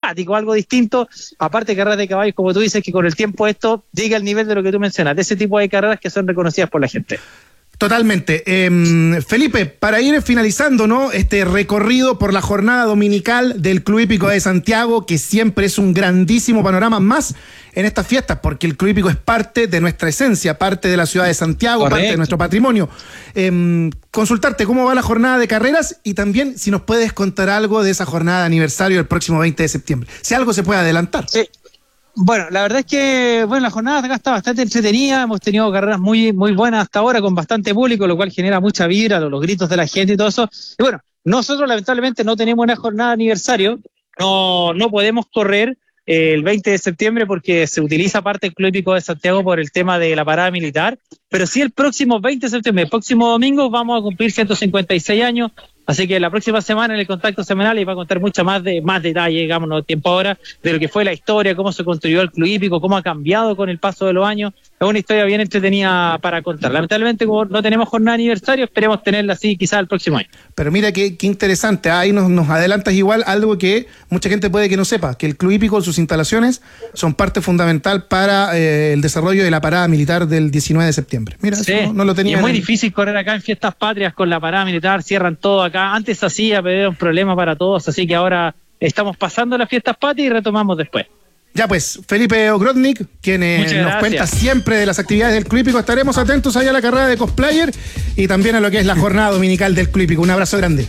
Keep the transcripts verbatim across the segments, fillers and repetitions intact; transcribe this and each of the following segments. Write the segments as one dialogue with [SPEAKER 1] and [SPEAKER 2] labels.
[SPEAKER 1] simpático, algo distinto, aparte de carreras de caballos, como tú dices, que con el tiempo esto llega al nivel de lo que tú mencionas, de ese tipo de carreras que son reconocidas por la gente.
[SPEAKER 2] Totalmente. Eh, Felipe, para ir finalizando, ¿no?, este recorrido por la jornada dominical del Club Hípico de Santiago, que siempre es un grandísimo panorama, más en estas fiestas, porque el Club Hípico es parte de nuestra esencia, parte de la ciudad de Santiago, Correcto. parte de nuestro patrimonio. Eh, consultarte cómo va la jornada de carreras y también si nos puedes contar algo de esa jornada de aniversario del próximo veinte de septiembre. Si algo se puede adelantar.
[SPEAKER 1] Sí. Bueno, la verdad es que bueno, la jornada de acá está bastante entretenida, hemos tenido carreras muy, muy buenas hasta ahora con bastante público, lo cual genera mucha vibra, los, los gritos de la gente y todo eso. Y bueno, nosotros lamentablemente no tenemos una jornada de aniversario, no, no podemos correr eh, el veinte de septiembre porque se utiliza parte del Club Hípico de Santiago por el tema de la parada militar, pero sí el próximo veinte de septiembre, el próximo domingo vamos a cumplir ciento cincuenta y seis años. Así que la próxima semana en el contacto semanal les va a contar mucho más de más detalle, digamos, no tiempo ahora, de lo que fue la historia, cómo se construyó el Club Hípico, cómo ha cambiado con el paso de los años. Es una historia bien entretenida para contar. Lamentablemente, como no tenemos jornada de aniversario, esperemos tenerla así quizás el próximo año.
[SPEAKER 2] Pero mira qué, qué interesante, ahí nos, nos adelantas igual algo que mucha gente puede que no sepa, que el Club Hípico, sus instalaciones, son parte fundamental para eh, el desarrollo de la parada militar del diecinueve de septiembre. Mira,
[SPEAKER 1] sí,
[SPEAKER 2] eso no, no lo tenía.
[SPEAKER 1] Y es muy
[SPEAKER 2] en...
[SPEAKER 1] difícil correr acá en fiestas patrias con la parada militar, cierran todo acá. Antes hacía, pero era un problema para todos, así que ahora estamos pasando las fiestas patrias y retomamos después.
[SPEAKER 2] Ya pues, Felipe Ogrodnik, quien eh, nos
[SPEAKER 1] gracias.
[SPEAKER 2] cuenta siempre de las actividades del Club Hípico. Estaremos atentos allá a la carrera de cosplayer y también a lo que es la jornada dominical del Club Hípico. Un abrazo grande.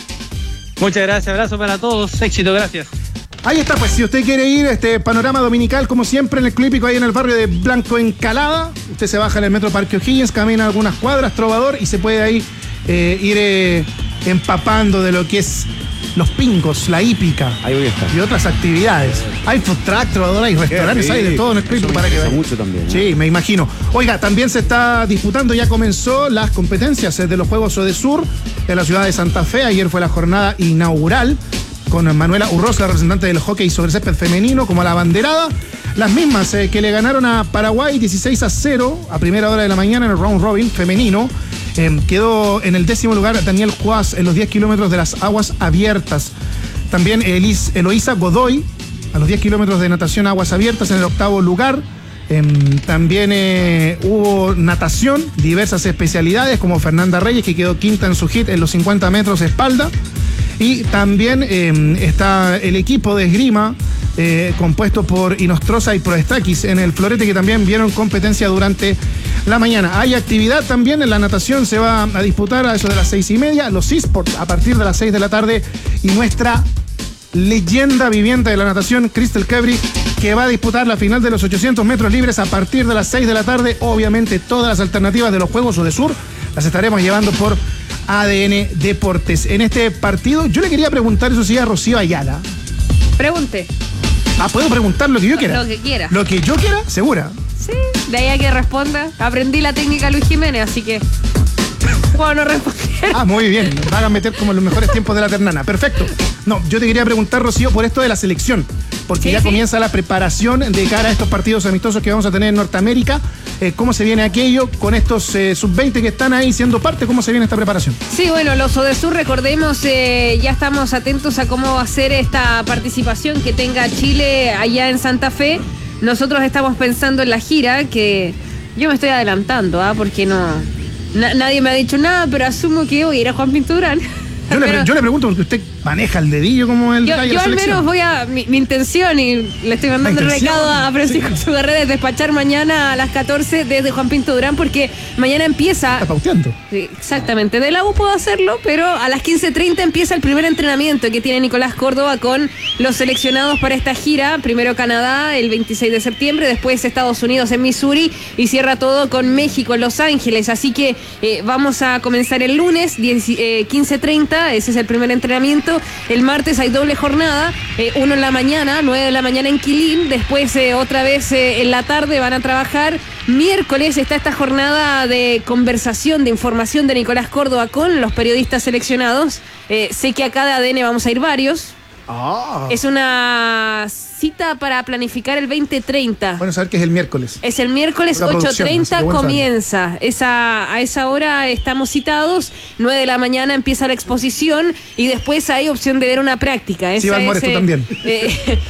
[SPEAKER 1] Muchas gracias, abrazo para todos, éxito, gracias.
[SPEAKER 2] Ahí está, pues, si usted quiere ir, este panorama dominical, como siempre, en el Club Hípico, ahí en el barrio de Blanco Encalada. Usted se baja en el Metro Parque O'Higgins, camina algunas cuadras, Trovador, y se puede ahí eh, ir eh, empapando de lo que es los pingos, la hípica
[SPEAKER 3] ahí voy a estar.
[SPEAKER 2] Y otras actividades. Hay food truck, Trovador, hay restaurantes, hay de todo en el Club Hípico para que vean.
[SPEAKER 3] Mucho también, ¿eh?
[SPEAKER 2] Sí, me imagino. Oiga, también se está disputando, ya comenzó las competencias de los Juegos Odesur en la ciudad de Santa Fe. Ayer fue la jornada inaugural, con Manuela Urroz, la representante del hockey sobre césped femenino, como la abanderada. Las mismas eh, que le ganaron a Paraguay dieciséis a cero a primera hora de la mañana en el round robin femenino. Eh, quedó en el décimo lugar Daniel Juaz en los diez kilómetros de las aguas abiertas. También Elis, Eloísa Godoy a los diez kilómetros de natación aguas abiertas en el octavo lugar. Eh, también eh, hubo natación, diversas especialidades, como Fernanda Reyes, que quedó quinta en su hit en los cincuenta metros espalda. Y también eh, está el equipo de esgrima eh, compuesto por Inostroza y Proestakis en el florete, que también vieron competencia durante la mañana. Hay actividad también en la natación, se va a disputar a eso de las seis y media, los eSports a partir de las seis de la tarde, y nuestra leyenda viviente de la natación, Crystal Kebri, que va a disputar la final de los ochocientos metros libres a partir de las seis de la tarde. Obviamente todas las alternativas de los Juegos Odesur las estaremos llevando por A D N Deportes. En este partido, yo le quería preguntar, eso sí, a Rocío Ayala.
[SPEAKER 4] Pregunte.
[SPEAKER 2] Ah, ¿puedo preguntar lo que yo quiera?
[SPEAKER 4] Lo que quiera.
[SPEAKER 2] ¿Lo que yo quiera? ¿Segura?
[SPEAKER 4] Sí, de ahí a que responda. Aprendí la técnica Luis Jiménez, así que puedo no responder.
[SPEAKER 2] Ah, muy bien. Van a meter como los mejores tiempos de la ternana. Perfecto. No, yo te quería preguntar, Rocío, por esto de la selección, porque
[SPEAKER 4] sí,
[SPEAKER 2] ya
[SPEAKER 4] sí.
[SPEAKER 2] comienza la preparación de cara a estos partidos amistosos que vamos a tener en Norteamérica. Eh, ¿Cómo se viene aquello con estos eh, sub veinte que están ahí siendo parte? ¿Cómo se viene esta preparación?
[SPEAKER 4] Sí, bueno, los Odesur, recordemos, eh, ya estamos atentos a cómo va a ser esta participación que tenga Chile allá en Santa Fe. Nosotros estamos pensando en la gira, que yo me estoy adelantando, ¿ah? Porque no na- nadie me ha dicho nada, pero asumo que voy a ir a Juan Pinto Durán.
[SPEAKER 2] Yo,
[SPEAKER 4] Pero
[SPEAKER 2] le, yo le pregunto porque usted maneja el dedillo como el
[SPEAKER 4] yo,
[SPEAKER 2] detalle de
[SPEAKER 4] yo
[SPEAKER 2] la
[SPEAKER 4] al
[SPEAKER 2] selección.
[SPEAKER 4] menos voy a, mi, mi intención, y le estoy mandando el recado a Francisco sí. Sugarrera, es despachar mañana a las catorce desde Juan Pinto Durán, porque mañana empieza...
[SPEAKER 2] Está pauteando.
[SPEAKER 4] Sí, exactamente, de la U puedo hacerlo, pero a las quince treinta empieza el primer entrenamiento que tiene Nicolás Córdoba con los seleccionados para esta gira. Primero Canadá el veintiséis de septiembre, después Estados Unidos en Missouri, y cierra todo con México en Los Ángeles. Así que eh, vamos a comenzar el lunes quince treinta, ese es el primer entrenamiento. El martes hay doble jornada, eh, uno en la mañana, nueve de la mañana en Quilín, después eh, otra vez eh, en la tarde van a trabajar. Miércoles está esta jornada de conversación, de información de Nicolás Córdoba con los periodistas seleccionados. Eh, sé que acá de A D N vamos a ir varios.
[SPEAKER 2] Ah.
[SPEAKER 4] Es una cita para planificar el veinte treinta.
[SPEAKER 2] Bueno, saber que es el miércoles.
[SPEAKER 4] Es el miércoles ocho treinta, comienza. Esa, a esa hora estamos citados. nueve de la mañana empieza la exposición y después hay opción de ver una práctica.
[SPEAKER 2] Sí,
[SPEAKER 4] Esa
[SPEAKER 2] Iván Mores,
[SPEAKER 4] es,
[SPEAKER 2] tú también.
[SPEAKER 4] Eh,